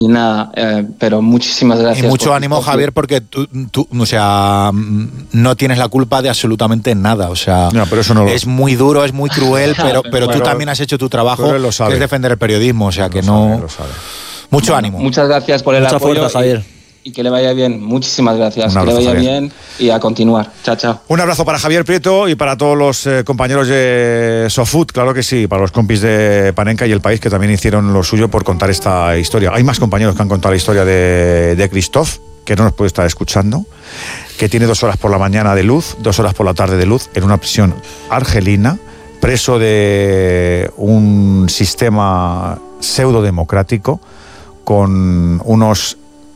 Y nada, pero muchísimas gracias. Y mucho ánimo, Javier, porque tú, o sea, no tienes la culpa de absolutamente nada. O sea, no, pero eso no es muy duro, es muy cruel, pero tú también has hecho tu trabajo, que es defender el periodismo. O sea, que no... Mucho ánimo. Muchas gracias por el apoyo. Mucha fuerza, Javier. Y que le vaya bien. Muchísimas gracias. Que le vaya bien y a continuar. Chao, chao. Un abrazo para Javier Prieto y para todos los compañeros de SoFood, claro que sí, para los compis de Panenka y El País, que también hicieron lo suyo por contar esta historia. Hay más compañeros que han contado la historia de Christoph, que no nos puede estar escuchando, que tiene 2 horas por la mañana de luz, 2 horas por la tarde de luz, en una prisión argelina, preso de un sistema pseudo-democrático, con unos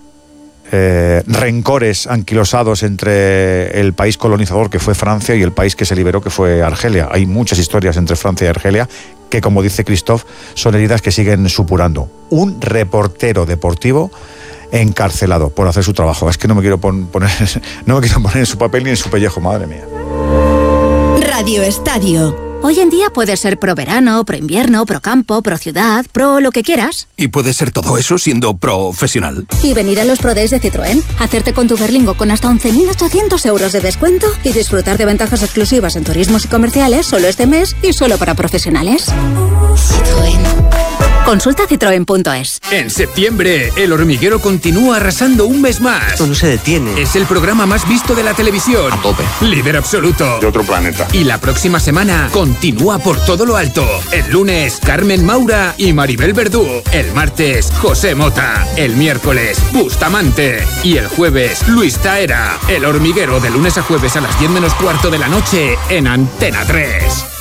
rencores anquilosados entre el país colonizador que fue Francia y el país que se liberó que fue Argelia. Hay muchas historias entre Francia y Argelia que, como dice Christoph, son heridas que siguen supurando. Un reportero deportivo encarcelado por hacer su trabajo. Es que no me quiero poner en su papel ni en su pellejo, madre mía. Radio Estadio. Hoy en día puedes ser pro verano, pro invierno, pro campo, pro ciudad, pro lo que quieras. Y puedes ser todo eso siendo profesional. Y venir a los Pro Days de Citroën, hacerte con tu Berlingo con hasta 11.800 euros de descuento y disfrutar de ventajas exclusivas en turismos y comerciales solo este mes y solo para profesionales. Citroën. Consulta citroen.es. En septiembre, El Hormiguero continúa arrasando un mes más. Esto no se detiene. Es el programa más visto de la televisión. A tope. Líder absoluto. De otro planeta. Y la próxima semana continúa por todo lo alto. El lunes, Carmen Maura y Maribel Verdú. El martes, José Mota. El miércoles, Bustamante. Y el jueves, Luis Taera. El Hormiguero, de lunes a jueves a las 10 menos cuarto de la noche en Antena 3.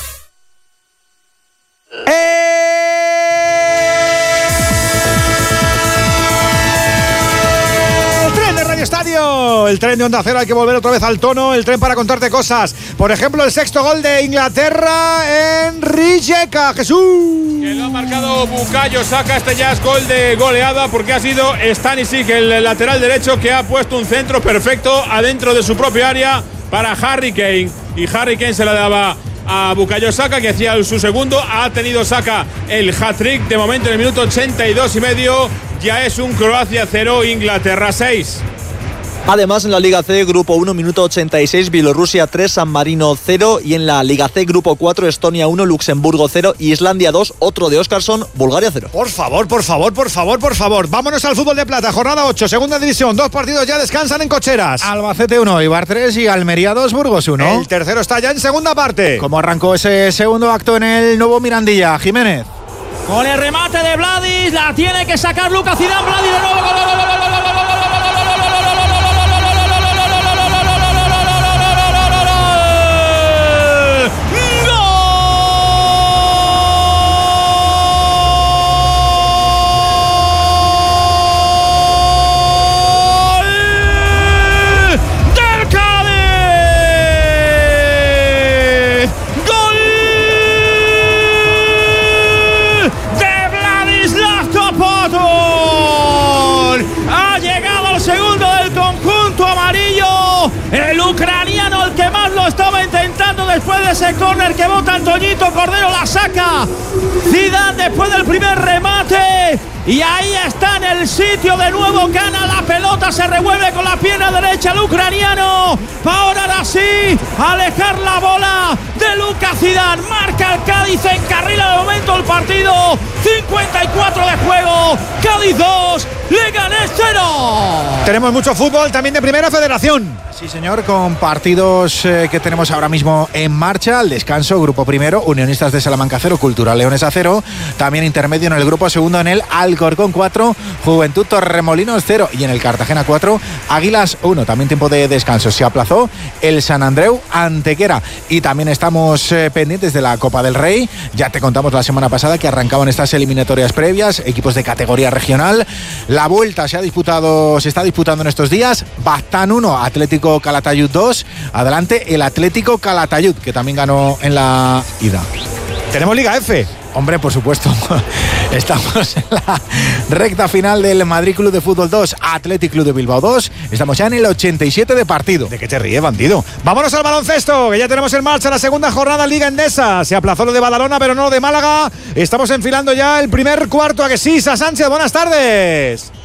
El tren de Onda Cero, hay que volver otra vez al tono, el tren para contarte cosas. Por ejemplo, el 6º gol de Inglaterra en Rijeka, Jesús. Que lo ha marcado Bukayo Saka, este ya es gol de goleada porque ha sido Stanisic, el lateral derecho, que ha puesto un centro perfecto adentro de su propia área para Harry Kane. Y Harry Kane se la daba a Bukayo Saka, que hacía su segundo. Ha tenido Saka el hat-trick de momento en el minuto 82,5. Ya es un Croacia 0, Inglaterra 6. Además, en la Liga C, Grupo 1, minuto 86, Bielorrusia 3, San Marino 0. Y en la Liga C, Grupo 4, Estonia 1, Luxemburgo 0. Y Islandia 2, otro de Óskarsson, Bulgaria 0. Por favor. Vámonos al fútbol de plata. Jornada 8, segunda división. 2 partidos ya descansan en cocheras. Albacete 1, Eibar 3 y Almería 2, Burgos 1. El tercero está ya en segunda parte. ¿Cómo arrancó ese segundo acto en el nuevo Mirandilla, Jiménez? Con el remate de Vladis, la tiene que sacar Lucas Zidane. Vladis de nuevo, gol. El ucraniano, el que más lo estaba intentando después de ese córner que bota Antoñito Cordero, la saca Zidane después del primer remate. Y ahí está en el sitio de nuevo, gana la pelota, se revuelve con la pierna derecha el ucraniano. Ahora sí, alejar la bola de Lucas Zidane. Marca el Cádiz, encarrila de momento el partido. 54 de juego, Cádiz 2, Leganés 0. Tenemos mucho fútbol también de Primera Federación. Sí, señor, con partidos que tenemos ahora mismo en marcha. Al descanso, Grupo Primero, Unionistas de Salamanca 0, Cultural Leonesa 0. También intermedio en el Grupo Segundo, en el Alcorcón 4, Juventud Torremolinos 0. Y en el Cartagena 4, Águilas 1. También tiempo de descanso. Se aplazó el San Andreu Antequera. Y también estamos pendientes de la Copa del Rey. Ya te contamos la semana pasada que arrancaban estas eliminatorias previas, equipos de categoría regional. La vuelta se está disputando en estos días. Baztán 1, Atlético Calatayud 2. Adelante el Atlético Calatayud, que también ganó en la ida. Tenemos Liga F. Hombre, por supuesto. Estamos en la recta final del Madrid Club de Fútbol 2, Athletic Club de Bilbao 2. Estamos ya en el 87 de partido. ¿De qué te ríes, bandido? Vámonos al baloncesto, que ya tenemos en marcha la segunda jornada Liga Endesa. Se aplazó lo de Badalona, pero no lo de Málaga. Estamos enfilando ya el primer cuarto. ¿A que sí? Sa Sánchez, buenas tardes.